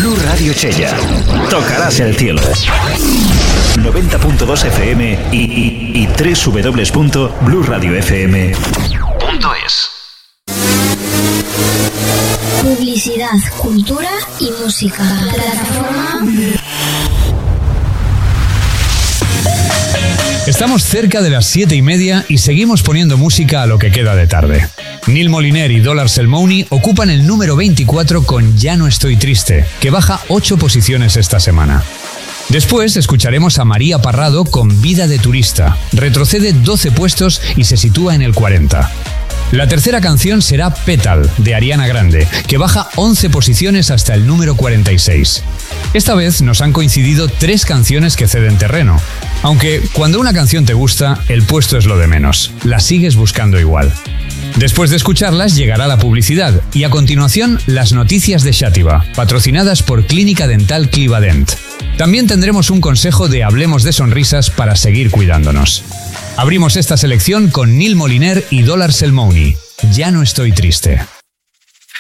Blu Radio Chella. Tocarás el cielo. 90.2 FM y www.bluradiofm.es. Publicidad, cultura y música. Plataforma. Estamos cerca de las 7:30 y seguimos poniendo música a lo que queda de tarde. Neil Moliner y Dollar Selmouni ocupan el número 24 con Ya no estoy triste, que baja 8 posiciones esta semana. Después escucharemos a María Parrado con Vida de turista. Retrocede 12 puestos y se sitúa en el 40. La tercera canción será Petal, de Ariana Grande, que baja 11 posiciones hasta el número 46. Esta vez nos han coincidido 3 canciones que ceden terreno. Aunque cuando una canción te gusta, el puesto es lo de menos. La sigues buscando igual. Después de escucharlas llegará la publicidad y a continuación las noticias de Xàtiva, patrocinadas por Clínica Dental Clivadent. También tendremos un consejo de Hablemos de Sonrisas para seguir cuidándonos. Abrimos esta selección con Neil Moliner y Dollar Selmouni. Ya no estoy triste.